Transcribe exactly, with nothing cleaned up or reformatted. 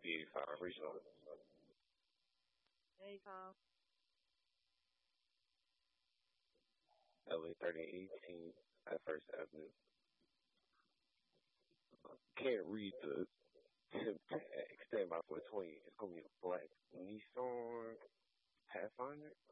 B eighty-five regional. Anytime. L A thirty eighteen at First Avenue. Can't read the tip tag. Stand by for twenty. It's gonna be a black Nissan Pathfinder.